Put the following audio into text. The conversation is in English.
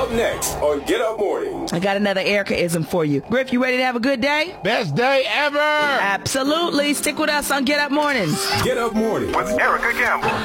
Up next on Get Up Mornings. I got another Erica-ism for you. Griff, you ready to have a good day? Best day ever! Absolutely. Stick with us on Get Up Mornings. Get Up Mornings with Erica Campbell.